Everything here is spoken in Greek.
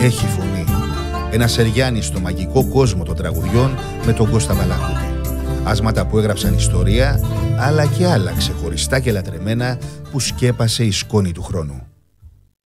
έχει φωνή. Ένα Σεριάννη στο μαγικό κόσμο των τραγουδιών με τον Κώστα Βαλαχούτη. Άσματα που έγραψαν ιστορία, αλλά και άλλα ξεχωριστά και λατρεμένα που σκέπασε η σκόνη του χρόνου.